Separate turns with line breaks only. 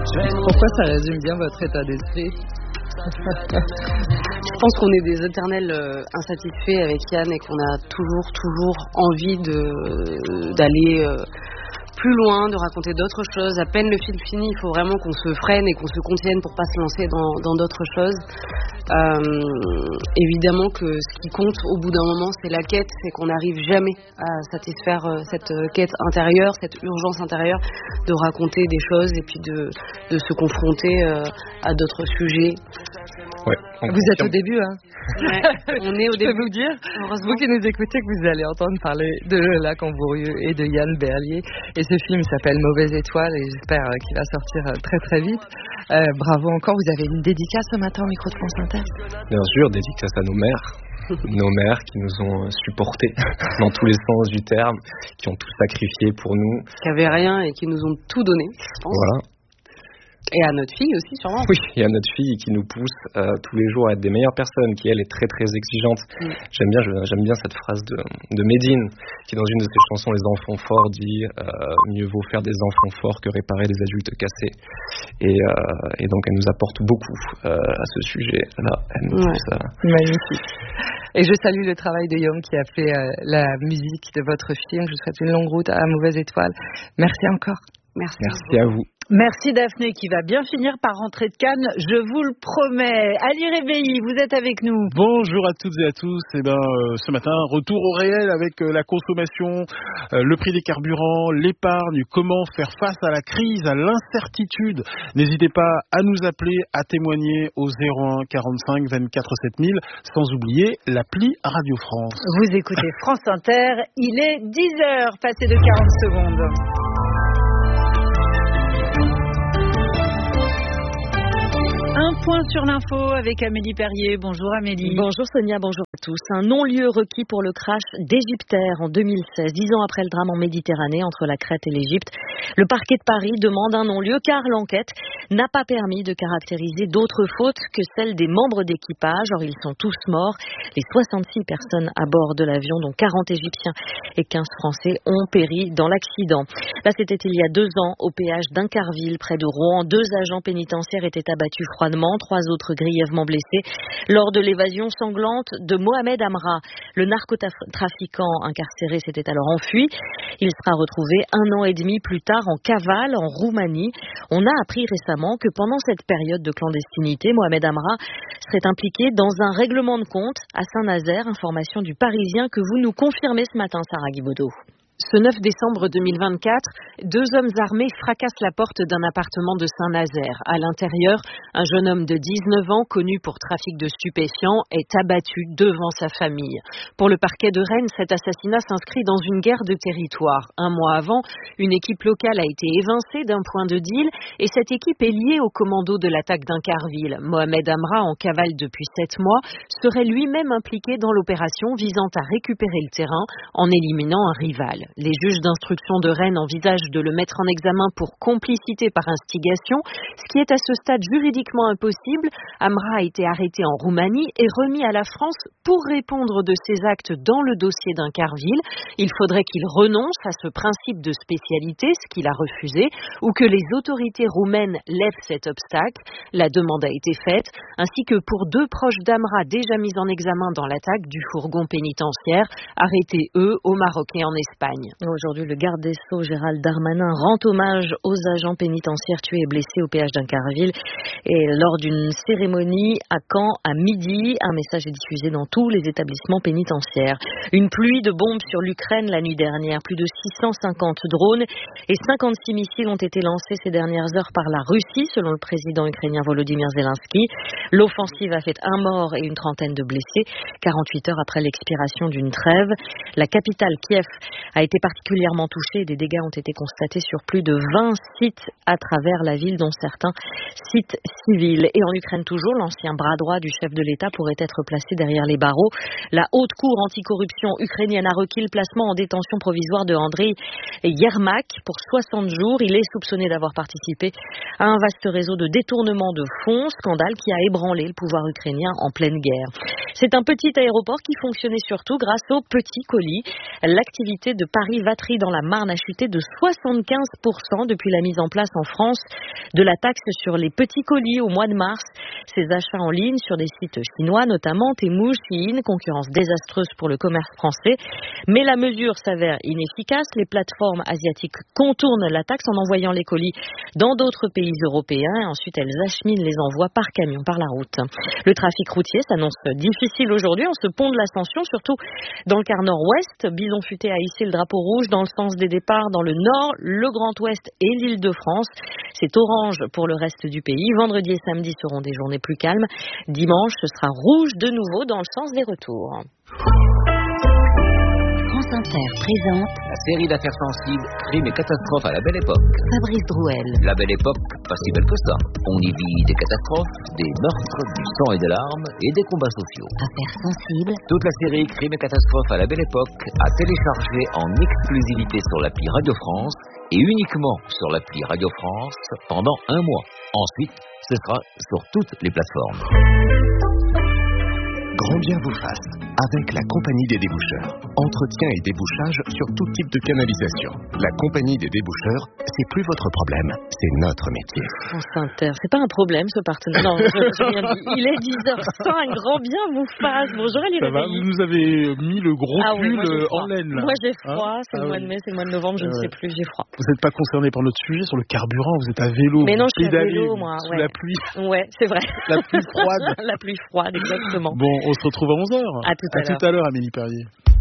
Pourquoi ça résume bien votre état d'esprit?
Je pense qu'on est des éternels insatisfaits avec Yann et qu'on a toujours envie d'aller plus loin, de raconter d'autres choses. À peine le film fini, il faut vraiment qu'on se freine et qu'on se contienne pour pas se lancer dans d'autres choses. Évidemment que ce qui compte au bout d'un moment, c'est la quête, c'est qu'on n'arrive jamais à satisfaire cette quête intérieure, cette urgence intérieure de raconter des choses et puis de se confronter à d'autres sujets.
Ouais,
vous êtes au début, hein.
Ouais, on est au début.
Je peux vous dire, vous qui nous écoutez, que vous allez entendre parler de Lola Cambourieux et de Yann Berlier. Et ce film s'appelle Mauvaise Étoile et j'espère qu'il va sortir très vite. Bravo encore, vous avez une dédicace ce matin au micro de France Inter.
Bien sûr, dédicace à nos mères. Nos mères qui nous ont supportés dans tous les sens du terme, qui ont tout sacrifié pour nous.
Qui n'avaient rien et qui nous ont tout donné, je pense.
Voilà.
Et à notre fille aussi, sûrement.
Oui, et à notre fille qui nous pousse tous les jours à être des meilleures personnes, qui elle est très exigeante. J'aime bien cette phrase de Médine, qui dans une de ses chansons Les enfants forts dit mieux vaut faire des enfants forts que réparer des adultes cassés. Et donc elle nous apporte beaucoup à ce sujet-là. Elle nous pousse à...
Magnifique. Et je salue le travail de Yom qui a fait la musique de votre film. Je vous souhaite une longue route à Mauvaise Étoile. Merci encore.
Merci à vous.
Merci Daphné qui va bien finir par rentrer de Cannes, je vous le promets. Ali Réveilly, vous êtes avec nous.
Bonjour à toutes et à tous. Ce matin, retour au réel avec la consommation, le prix des carburants, l'épargne, comment faire face à la crise, à l'incertitude. N'hésitez pas à nous appeler, à témoigner au 01 45 24 7000, sans oublier l'appli Radio France.
Vous écoutez France Inter, il est 10h, passé de 40 secondes. Un point sur l'info avec Amélie Perrier. Bonjour Amélie.
Bonjour Sonia, bonjour à tous. Un non-lieu requis pour le crash d'Égyptaire en 2016, 10 ans après le drame en Méditerranée entre la Crète et l'Égypte. Le parquet de Paris demande un non-lieu car l'enquête n'a pas permis de caractériser d'autres fautes que celles des membres d'équipage. Or, ils sont tous morts. Les 66 personnes à bord de l'avion, dont 40 Égyptiens et 15 Français, ont péri dans l'accident. Là, c'était il y a 2 ans au péage d'Incarville, près de Rouen. 2 agents pénitentiaires étaient abattus froidement, 3 autres grièvement blessés lors de l'évasion sanglante de Mohamed Amra. Le narcotrafiquant incarcéré s'était alors enfui. Il sera retrouvé 1 an et demi plus tard en cavale en Roumanie. On a appris récemment que pendant cette période de clandestinité, Mohamed Amra serait impliqué dans un règlement de compte à Saint-Nazaire. Information du Parisien que vous nous confirmez ce matin, Sarah Guibaudot.
Ce 9 décembre 2024, 2 hommes armés fracassent la porte d'un appartement de Saint-Nazaire. À l'intérieur, un jeune homme de 19 ans, connu pour trafic de stupéfiants, est abattu devant sa famille. Pour le parquet de Rennes, cet assassinat s'inscrit dans une guerre de territoire. 1 mois avant, une équipe locale a été évincée d'un point de deal et cette équipe est liée au commando de l'attaque d'Incarville. Mohamed Amra, en cavale depuis 7 mois, serait lui-même impliqué dans l'opération visant à récupérer le terrain en éliminant un rival. Les juges d'instruction de Rennes envisagent de le mettre en examen pour complicité par instigation, ce qui est à ce stade juridiquement impossible. Amra a été arrêté en Roumanie et remis à la France pour répondre de ses actes dans le dossier d'Incarville. Il faudrait qu'il renonce à ce principe de spécialité, ce qu'il a refusé, ou que les autorités roumaines lèvent cet obstacle. La demande a été faite, ainsi que pour 2 proches d'Amra déjà mis en examen dans l'attaque du fourgon pénitentiaire, arrêtés eux au Maroc et en Espagne.
Aujourd'hui, le garde des Sceaux, Gérald Darmanin, rend hommage aux agents pénitentiaires tués et blessés au péage d'Incarville. Et lors d'une cérémonie à Caen à midi, un message est diffusé dans tous les établissements pénitentiaires. Une pluie de bombes sur l'Ukraine la nuit dernière. Plus de 650 drones et 56 missiles ont été lancés ces dernières heures par la Russie, selon le président ukrainien Volodymyr Zelensky. L'offensive a fait 1 mort et une trentaine de blessés, 48 heures après l'expiration d'une trêve. La capitale, Kiev, a été particulièrement touchée. Des dégâts ont été constatés sur plus de 20 sites à travers la ville, dont certains sites civils. Et en Ukraine toujours, l'ancien bras droit du chef de l'État pourrait être placé derrière les barreaux. La haute cour anticorruption ukrainienne a requis le placement en détention provisoire de Andriy Yermak pour 60 jours. Il est soupçonné d'avoir participé à un vaste réseau de détournement de fonds, scandale qui a ébranlé le pouvoir ukrainien en pleine guerre. C'est un petit aéroport qui fonctionnait surtout grâce aux petits colis. L'activité de Paris-Vatry dans la Marne a chuté de 75% depuis la mise en place en France de la taxe sur les petits colis au mois de mars. Ces achats en ligne sur des sites chinois, notamment Temu, Shein, concurrence désastreuse pour le commerce français. Mais la mesure s'avère inefficace. Les plateformes asiatiques contournent la taxe en envoyant les colis dans d'autres pays européens. Et ensuite, elles acheminent les envois par camion, par la route. Le trafic routier s'annonce difficile aujourd'hui en ce pont de l'Ascension, surtout dans le quart nord-ouest. Bison Futé a hissé le drapeau rouge dans le sens des départs dans le nord, le Grand Ouest et l'Île-de-France. C'est orange pour le reste du pays. Vendredi et samedi seront des journées plus calmes. Dimanche, ce sera rouge de nouveau dans le sens des retours.
France Inter présente
la série d'affaires sensibles, crimes et catastrophes à la Belle Époque.
Fabrice Drouel.
La Belle Époque, pas si belle que ça. On y vit des catastrophes, des meurtres, du sang et des larmes et des combats sociaux.
Affaires sensibles.
Toute la série Crimes et catastrophes à la Belle Époque à télécharger en exclusivité sur l'appli Radio France et uniquement sur l'appli Radio France pendant un mois. Ensuite, ce sera sur toutes les plateformes.
Grand bien vous fasse, avec la Compagnie des déboucheurs. Entretien et débouchage sur tout type de canalisation. La Compagnie des déboucheurs, c'est plus votre problème, c'est notre métier.
France Inter, c'est pas un problème ce partenaire. Non, je viens de dire, il est 10h05, grand bien vous fasse. Bonjour Ali
Ça va, vous nous avez mis le gros pull en laine là.
Moi j'ai froid, c'est le mois de mai, c'est le mois de novembre, je ne sais plus, j'ai froid.
Vous n'êtes pas concerné par notre sujet sur le carburant, vous êtes à vélo.
Mais non, je suis à
pédalez,
vélo moi.
Sous la pluie.
Ouais, c'est vrai.
La pluie froide.
La pluie froide, exactement.
Bon, on se retrouve à 11h.
À tout à l'heure.
À tout à l'heure, Amélie Perrier.